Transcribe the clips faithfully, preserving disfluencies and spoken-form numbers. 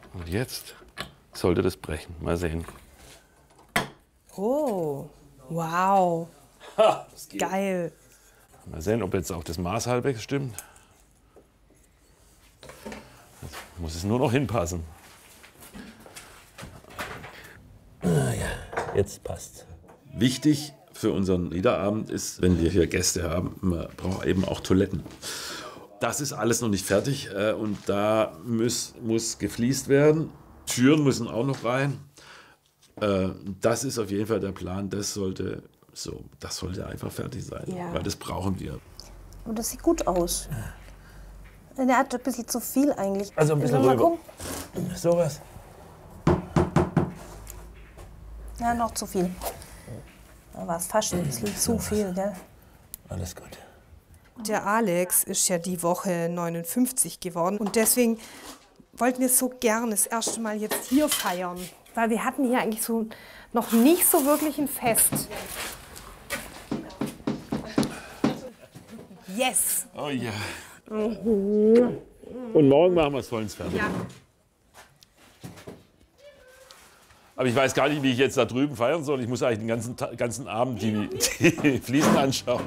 Und jetzt sollte das brechen. Mal sehen. Oh, wow. Ha, geil. Mal sehen, ob jetzt auch das Maß halbwegs stimmt. Jetzt muss es nur noch hinpassen. Ah, ja, jetzt passt. Wichtig für unseren Liederabend ist, wenn wir hier Gäste haben, man braucht eben auch Toiletten. Das ist alles noch nicht fertig äh, und da muss, muss gefliest werden. Türen müssen auch noch rein. Äh, das ist auf jeden Fall der Plan. Das sollte, so, das sollte einfach fertig sein, Ja. weil das brauchen wir. Und das sieht gut aus. Der hat ein bisschen zu viel eigentlich. Also ein bisschen Mal rüber. gucken. Sowas. Ja, noch zu viel. Da war es fast ein bisschen zu viel, gell? Alles gut. Der Alex ist ja die Woche neunundfünfzig geworden und deswegen wollten wir so gern das erste Mal jetzt hier feiern. Weil wir hatten hier eigentlich so noch nicht so wirklich ein Fest. Yes! Oh ja. Und morgen machen wir es vollends fertig. Ja. Aber ich weiß gar nicht, wie ich jetzt da drüben feiern soll. Ich muss eigentlich den ganzen, Ta- ganzen Abend die, die Fliesen anschauen.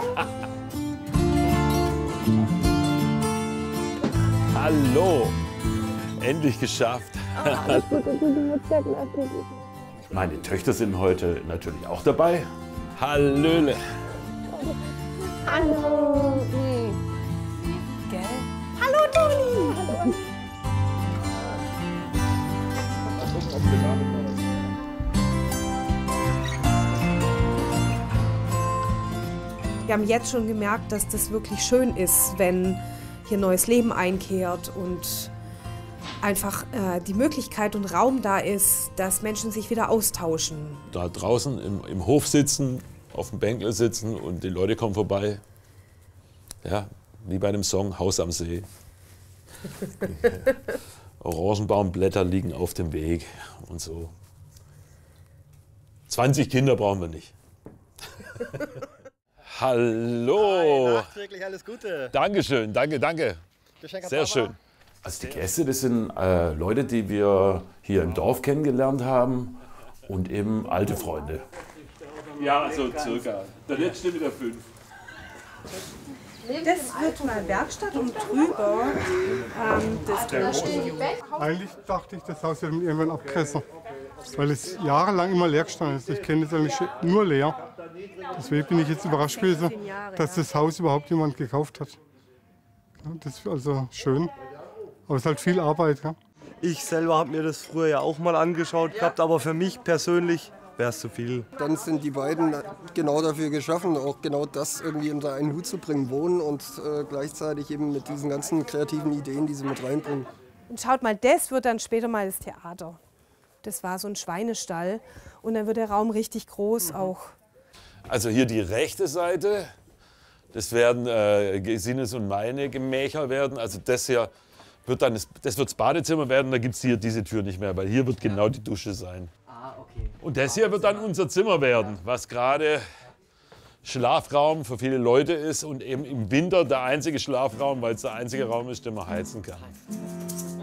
Hallo! Endlich geschafft. Meine Töchter sind heute natürlich auch dabei. Hallöle! Hallo! Gell? Hallo, Toni! Wir haben jetzt schon gemerkt, dass das wirklich schön ist, wenn hier neues Leben einkehrt und einfach äh, die Möglichkeit und Raum da ist, dass Menschen sich wieder austauschen. Da draußen im, im Hof sitzen, auf dem Bänkle sitzen und die Leute kommen vorbei. Ja, wie bei dem Song Haus am See. Orangenbaumblätter liegen auf dem Weg und so. zwanzig Kinder brauchen wir nicht. Hallo! Nachträglich alles Gute. Dankeschön, danke, danke. Geschenk an Sehr Papa. schön. Also die Gäste, das sind äh, Leute, die wir hier im Dorf kennengelernt haben und eben alte Freunde. Ja, so circa. Der letzte mit der fünf. Das wird mal Werkstatt und drüber ähm, das Tonstudio. Eigentlich dachte ich, das Haus wird irgendwann abgerissen, weil es jahrelang immer leer gestanden ist. Ich kenne es eigentlich nur leer. Deswegen bin ich jetzt überrascht gewesen, dass das Haus überhaupt jemand gekauft hat. Ja, das ist also schön, aber es ist halt viel Arbeit. Ja. Ich selber habe mir das früher ja auch mal angeschaut gehabt, aber für mich persönlich wäre es zu viel. Dann sind die beiden genau dafür geschaffen, auch genau das irgendwie unter einen Hut zu bringen, wohnen und äh, gleichzeitig eben mit diesen ganzen kreativen Ideen, die sie mit reinbringen. Und schaut mal, das wird dann später mal das Theater. Das war so ein Schweinestall und dann wird der Raum richtig groß auch. Also hier die rechte Seite, das werden äh, Gesines und meine Gemächer werden. Also das hier wird dann das, das, wird das Badezimmer werden, da gibt es hier diese Tür nicht mehr, weil hier wird genau die Dusche sein. Und das hier wird dann unser Zimmer werden, was gerade Schlafraum für viele Leute ist und eben im Winter der einzige Schlafraum, weil es der einzige Raum ist, den man heizen kann.